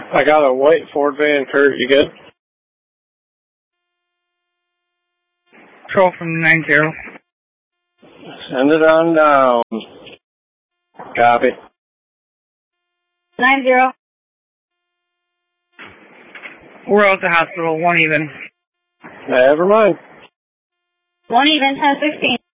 I got a white Ford van, Kurt. You good? Control from 90. Send it on down. Copy. 90. We're at the hospital, 1 even. Never mind. 1 even, 1016.